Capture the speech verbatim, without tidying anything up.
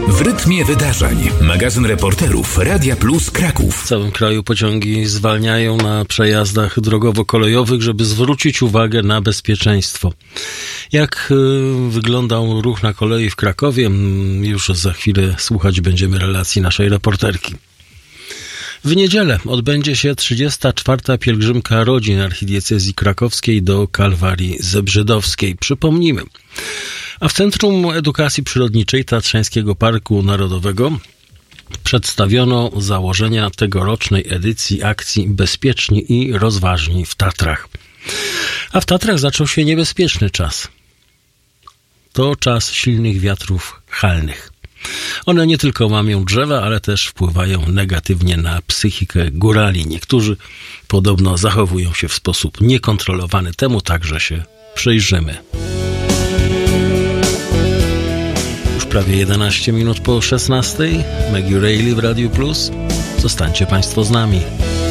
W rytmie wydarzeń. Magazyn reporterów Radia Plus Kraków. W całym kraju pociągi zwalniają na przejazdach drogowo-kolejowych, żeby zwrócić uwagę na bezpieczeństwo. Jak y, wyglądał ruch na kolei w Krakowie? Już za chwilę słuchać będziemy relacji naszej reporterki. W niedzielę odbędzie się trzydziesta czwarta pielgrzymka rodzin archidiecezji krakowskiej do Kalwarii Zebrzydowskiej. Przypomnijmy. A w Centrum Edukacji Przyrodniczej Tatrzańskiego Parku Narodowego przedstawiono założenia tegorocznej edycji akcji Bezpieczni i Rozważni w Tatrach. A w Tatrach zaczął się niebezpieczny czas. To czas silnych wiatrów halnych. One nie tylko łamią drzewa, ale też wpływają negatywnie na psychikę górali. Niektórzy podobno zachowują się w sposób niekontrolowany. Temu także się przyjrzymy. Już prawie jedenaście minut po szesnastej. Maggie Reilly w Radiu Plus. Zostańcie Państwo z nami.